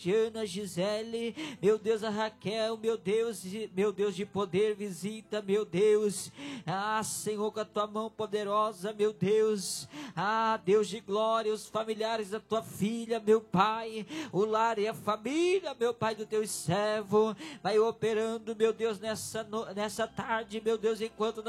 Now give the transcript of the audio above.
Ana Gisele, meu Deus, a Raquel, meu Deus de poder, visita, meu Deus, Senhor, com a tua mão poderosa, meu Deus, Deus de glória, os familiares da tua filha, meu Pai, o lar e a família, meu Pai, do teu servo, vai operando, meu Deus, nessa tarde, meu Deus, enquanto